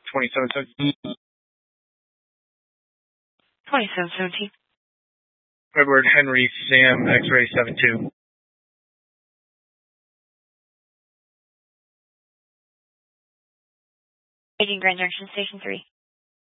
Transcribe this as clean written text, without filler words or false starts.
2717. 2717. Edward Henry Sam X-ray 72. Agent Grand Junction Station 3.